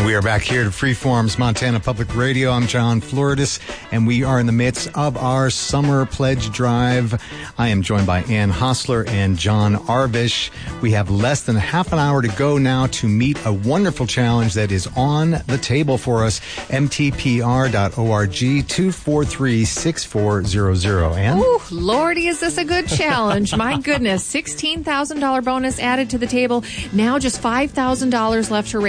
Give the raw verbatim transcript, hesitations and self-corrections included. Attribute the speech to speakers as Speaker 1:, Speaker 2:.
Speaker 1: We are back here at Freeform's Montana Public Radio. I'm John Floridis, and we are in the midst of our Summer Pledge Drive. I am joined by Ann Hostler and John Arvish. We have less than half an hour to go now to meet a wonderful challenge that is on the table for us. M T P R dot org, two four three, six four zero zero. Ann?
Speaker 2: Ooh, Lordy, is this a good challenge. My goodness, sixteen thousand dollars bonus added to the table. Now just five thousand dollars left to raise.